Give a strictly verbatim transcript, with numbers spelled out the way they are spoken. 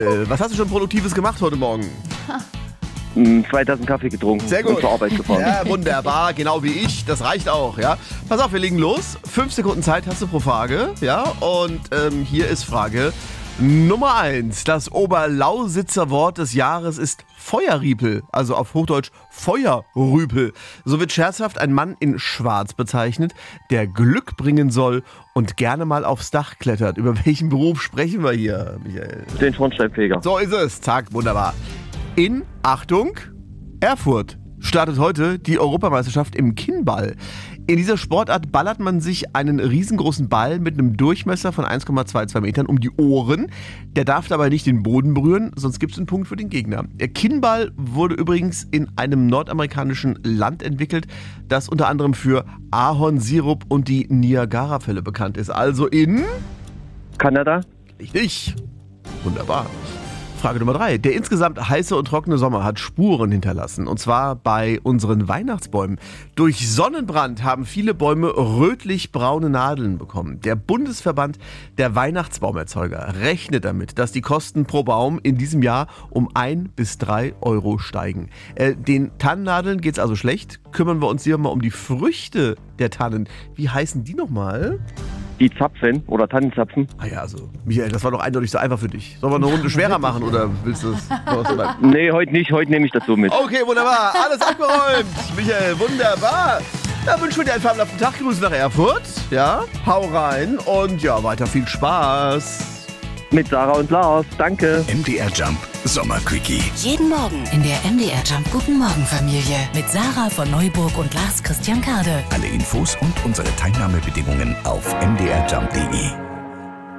Äh, was hast du schon Produktives gemacht heute Morgen? Mm, Zwei Tassen Kaffee getrunken Sehr gut. und zur Arbeit gefahren. Ja, wunderbar, genau wie ich. Das reicht auch, ja. Pass auf, wir legen los. Fünf Sekunden Zeit hast du pro Frage, ja. Und ähm, hier ist Frage Nummer eins. Das Oberlausitzer Wort des Jahres ist Feuerriepel, also auf Hochdeutsch Feuerrüpel. So wird scherzhaft ein Mann in Schwarz bezeichnet, der Glück bringen soll und gerne mal aufs Dach klettert. Über welchen Beruf sprechen wir hier, Michael? Den Schornsteinfeger. So ist es. Zack, wunderbar. In, Achtung, Erfurt startet heute die Europameisterschaft im Kinnball. In dieser Sportart ballert man sich einen riesengroßen Ball mit einem Durchmesser von eins Komma zweiundzwanzig Metern um die Ohren. Der darf dabei nicht den Boden berühren, sonst gibt es einen Punkt für den Gegner. Der Kinnball wurde übrigens in einem nordamerikanischen Land entwickelt, das unter anderem für Ahornsirup und die Niagara-Fälle bekannt ist. Also in... Kanada? Richtig. Wunderbar. Frage Nummer drei. Der insgesamt heiße und trockene Sommer hat Spuren hinterlassen. Und zwar bei unseren Weihnachtsbäumen. Durch Sonnenbrand haben viele Bäume rötlich-braune Nadeln bekommen. Der Bundesverband der Weihnachtsbaumerzeuger rechnet damit, dass die Kosten pro Baum in diesem Jahr um ein bis drei Euro steigen. Äh, den Tannennadeln geht es also schlecht. Kümmern wir uns hier mal um die Früchte der Tannen. Wie heißen die nochmal? Die Zapfen oder Tannenzapfen? Ah ja, also, Michael, das war doch eindeutig so einfach für dich. Sollen wir eine Runde schwerer machen oder willst du es? Nee, heute nicht. Heute nehme ich das so mit. Okay, wunderbar. Alles abgeräumt. Michael, wunderbar. Da wünschen wir dir einen fabelhaften Tag. Grüße nach Erfurt. Ja, hau rein und ja, weiter viel Spaß. Mit Sarah und Lars. Danke. M D R Jump Sommerquickie. Jeden Morgen in der M D R Jump Guten Morgen Familie mit Sarah von Neuburg und Lars Christian Kade. Alle Infos und unsere Teilnahmebedingungen auf m d r jump punkt d e.